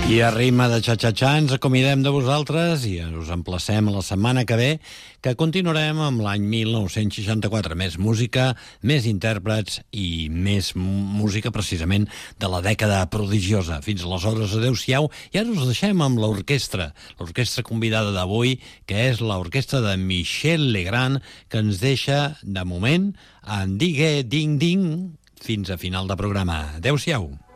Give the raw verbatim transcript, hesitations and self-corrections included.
I a ritme de xa-xa-xa ens acomidem de vosaltres i us emplacem la setmana que ve, que continuarem amb l'any mil nou-cents seixanta-quatre. Més música, més intèrprets i més música precisament de la dècada prodigiosa. Fins aleshores, adeu-siau, i ara us deixem amb l'orquestra, l'orquestra convidada d'avui, que és l'orquestra de Michel Legrand, que ens deixa, de moment, en Digue Ding Ding, fins a final de programa. Adeu-siau.